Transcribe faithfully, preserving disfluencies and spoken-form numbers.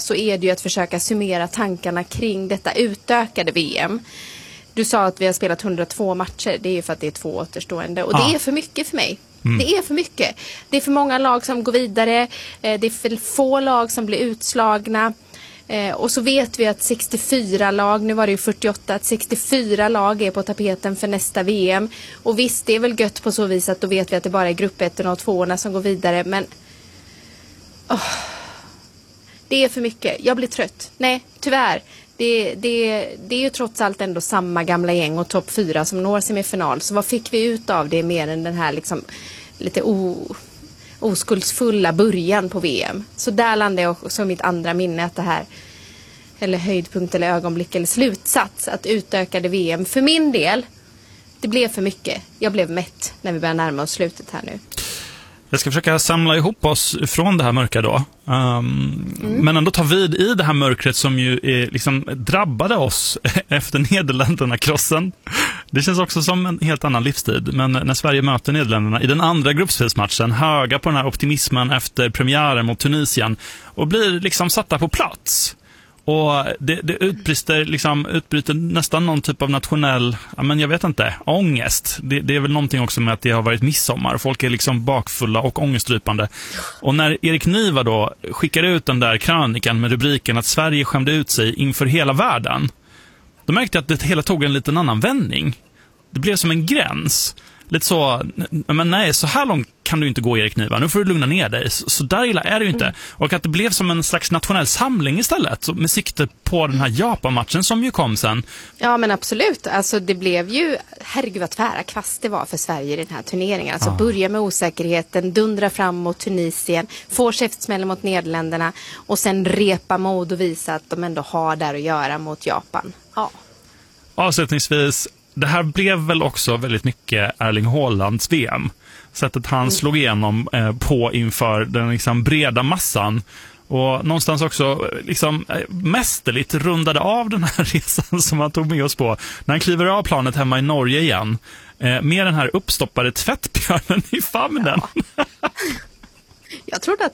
så är det ju att försöka summera tankarna kring detta utökade V M. Du sa att vi har spelat hundratvå matcher. Det är ju för att det är två återstående. Och ja. det är för mycket för mig. Mm. Det är för mycket. Det är för många lag som går vidare. Det är för få lag som blir utslagna. Och så vet vi att sextiofyra lag, nu var det ju fyrtioåtta, att sextiofyra lag är på tapeten för nästa V M. Och visst, det är väl gött på så vis att då vet vi att det bara är gruppettorna och tvåorna som går vidare. Men oh, det är för mycket. Jag blir trött. Nej, tyvärr. Det, det, det är ju trots allt ändå samma gamla gäng och topp fyra som når semifinal. Så vad fick vi ut av det mer än den här liksom lite o, oskuldsfulla början på V M? Så där landade jag också mitt andra minne att det här, eller höjdpunkt eller ögonblick eller slutsats, att utökade V M för min del, det blev för mycket. Jag blev mätt när vi börjar närma oss slutet här nu. Jag ska försöka samla ihop oss från det här mörka då. Um, mm. Men ändå ta vid i det här mörkret som ju är, liksom, drabbade oss efter Nederländerna-krossen. Det känns också som en helt annan livstid. Men när Sverige möter Nederländerna i den andra gruppspelsmatchen, höga på den här optimismen efter premiären mot Tunisien, och blir liksom satta på plats. Och det, det utbryter, liksom, utbryter nästan någon typ av nationell, ja, men jag vet inte, ångest. Det, det är väl någonting också med att det har varit midsommar. Folk är liksom bakfulla och ångestdrypande. Och när Erik Niva då skickar ut den där krönikan med rubriken att Sverige skämde ut sig inför hela världen, då märkte jag att det hela tog en liten annan vändning. Det blev som en gräns. Lite så, men nej, så här långt kan du inte gå, Erik Niva. Nu får du lugna ner dig. Så, så där illa är det ju inte. Och att det blev som en slags nationell samling istället, med sikte på den här Japan-matchen som ju kom sen. Ja, men absolut. Alltså det blev ju, herregud vad tvära kvast det var för Sverige i den här turneringen. Alltså ja. börja med osäkerheten, dundra fram mot Tunisien, få käftsmällen mot Nederländerna och sen repa mod och visa att de ändå har där att göra mot Japan. Ja. Avslutningsvis, det här blev väl också väldigt mycket Erling Haalands V M. Sättet han slog igenom eh, på inför den liksom breda massan. Och någonstans också liksom mästerligt rundade av den här resan som han tog med oss på. När han kliver av planet hemma i Norge igen. Eh, med den här uppstoppade tvättbjörnen i famnen. Ja. Jag trodde att